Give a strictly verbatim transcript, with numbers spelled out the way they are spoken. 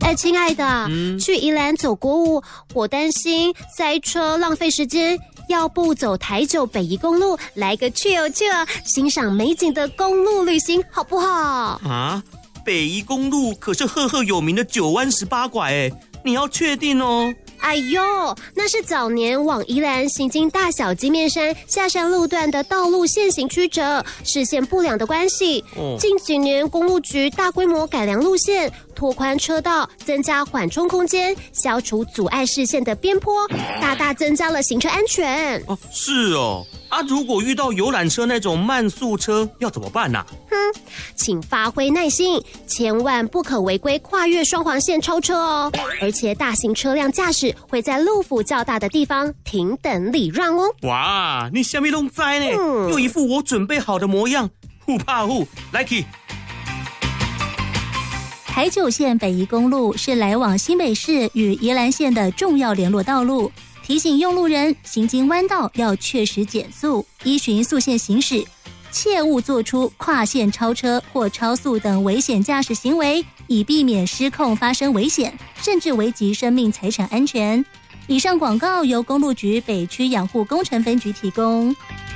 哎，亲爱的，嗯、去宜兰走国五，我担心塞车浪费时间，要不走台九北宜公路，来个去哦去哦，欣赏美景的公路旅行，好不好？ 啊，北宜公路可是赫赫有名的九弯十八拐哎，你要确定哦。 哎呦，那是早年往宜兰行经大小金面山下山路段的道路限行曲折，视线不良的关系。哦、近几年公路局大规模改良路线，拓宽车道，增加缓冲空间，消除阻碍视线的边坡，大大增加了行车安全。 哦，是哦。啊，如果遇到游览车那种慢速车要怎么办呢、啊？ 哼，请发挥耐心，千万不可违规跨越双黄线超车哦。而且大型车辆驾驶会在路幅较大的地方停等礼让哦。 哇，你什么都知呢？嗯、又一副我准备好的模样，不怕虎，来去。 台九线北宜公路是来往新北市与宜兰县的重要联络道路。提醒用路人行经弯道要确实减速，依循速线行驶，切勿做出跨线超车或超速等危险驾驶行为，以避免失控发生危险，甚至危及生命财产安全。以上广告由公路局北区养护工程分局提供。